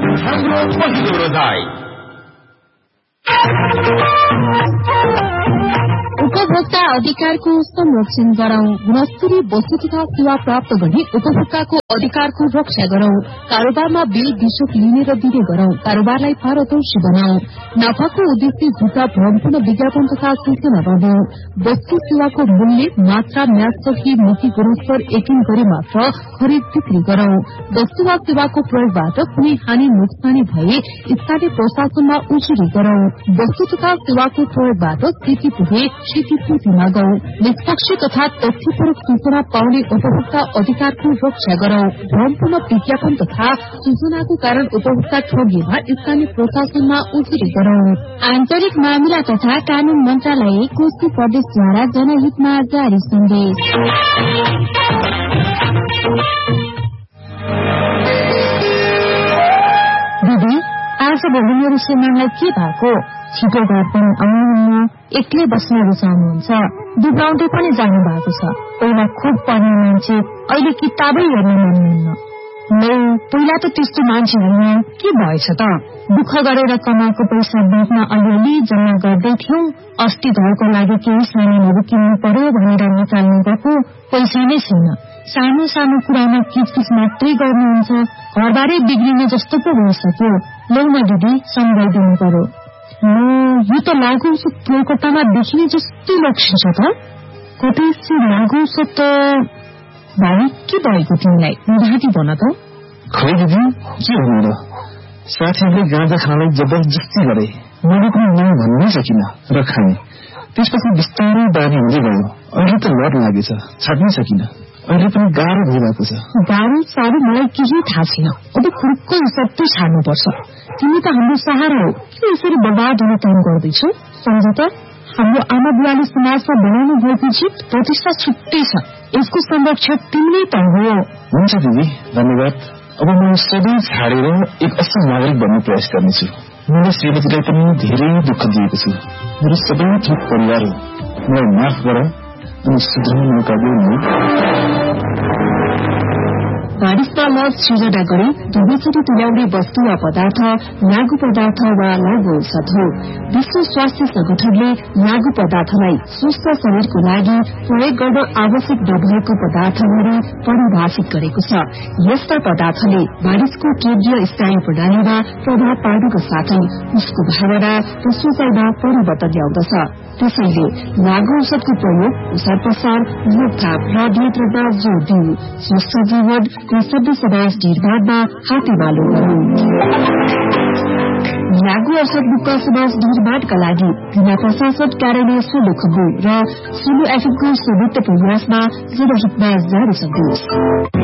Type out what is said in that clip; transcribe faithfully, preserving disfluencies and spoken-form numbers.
हाम्रो पहिलो रोजाइ। उपभोक्ता अधिकारको संरक्षण गरौं। गुणस्तरीय वस्तु तथा सेवा प्राप्त गरी उपभोक्ताको अधिकारको रक्षा गरौं। कारोबारमा बिल विशोक लिने र दिने गरौं। कारोबारलाई पारदर्शी बनाऊ। नाफाको उद्देश्य झुटा भ्रमपूर्ण विज्ञापन तथा सूचना नदिऊ। वस्तु सेवाको मूल्य मात्रा म्याचसही नीति गुणस्तर यकिन गरी मात्र खरिद बिक्री गरौं। वस्तु वा सेवाको प्रयोगबाट कुनै हानि नोक्सानी भए स्थानीय प्रशासनमा उजुरी गरौं। वस्तु तथा सेवाको प्रयोगबाट क्षति पुगे क्षतिपूर्ति मागौं। निष्पक्ष तथा तथ्यपरक सूचना पाउने उपभोक्ता अधिकारको रक्षा गरौं। भ्रमपूर्ण विज्ञापन तथा सूचनाको कारण उपभोक्ता ठगिएमा स्थानीय प्रशासनमा उजुरी गरौं। आन्तरिक मामिला तथा कानून मन्त्रालय कोशी प्रदेशद्वारा जनहितमा जारी सन्देश। दिदी आज भोलि मेरो श्रीमानलाई के भएको? छिटो घर पनि आउनुहुन्न, एक्लै बस्न रुचाउनुहुन्छ, दुब्राउँदै पनि जानु भएको छ। पहिला खुब पढ्ने मान्छे, अहिले किताबै हेर्न मान्नुहुन्न। मै पहिला त त्यस्तो मान्छे होइन, के भएछ त? दुःख गरेर कमाएको पैसा बाँच्न अलिअलि जम्मा गर्दै थियौं। अस्ति घरको लागि केही सामानहरू किन्नु पर्यो भनेर निकाल्नु गएको, पैसा नै छैन। सानो सानो कुरामा किचकिच मात्रै गर्नुहुन्छ, घरबारै बिग्रिने जस्तो पो भइसक्यो। लौ न दिदी, सम्झाइदिनु पर्यो। यो त लागु औषध कोलकातामा देखिने जस्तै लक्षिन्छ त। कतै लागु औषध त भाइ के भएको तिमीलाई? राति भन त। खै दिदी, के भन्नु र? साथीहरूले गाँजा खानलाई जबरजस्ती गरे, मैले पनि नाम भन्नै सकिन र खाने। त्यसपछि बिस्तारै बानी हुँदै गयो। अहिले त लट लागेछ, छाड्नै सकिन। अहिले पनि गाह्रो भइरहेको छ। गाह्रो साह्रो मलाई केही थाहा छैन। अब खुर्को सबै छाड्नुपर्छ। तिमी त हाम्रो सहारा हो, के यसरी बर्बाद हुने काम गर्दैछौ? सम्झ त, हाम्रो आमा बुवाले समाजमा बनाउनु भएको जित प्रतिष्ठा छुट्टै छ। यसको संरक्षक तिमी त हो। हुन्छ दिदी, धन्यवाद। अब म सबै छाडेर एक असल नागरिक बन्ने प्रयास गर्नेछु। मेरो श्रीमतीलाई पनि धेरै दुःख दिएको छु। मेरो सबै थोक परिवार हो, मलाई माफ गर अनि सुधार्ने मौका दिनु। बारिशमा लज सृजना गरी दुवैचोटि तुल्याउने वस्तु वा पदार्थ लागू पदार्थ वा लागू औषध हो। विश्व स्वास्थ्य संगठनले लागू पदार्थलाई स्वस्थ शरीरको लागि प्रयोग गर्न आवश्यक नभएको पदार्थहरू परिभाषित गरेको छ। यस्ता पदार्थले मानिसको केन्द्रीय स्नायु प्रणालीमा प्रभाव पार्नुको साथै उसको भावना र सोचाइमा परिवर्तन ल्याउँदछ। त्यसैले लागू औषधको प्रयोग प्रसार प्रसार रोकथाम र नियन्त्रणमा जोड़ दिऊ। स्वस्थ जीवन र सभ्य समाज निर्माणमा हातेमालो गरौं। लागू औषध मुक्त समाज निर्माणका लागि जिल्ला प्रशासन कार्यालय सोलुखुम्बु र सुलु एफएमको संयुक्त प्रयासमा जनहितमा जारी सन्देश।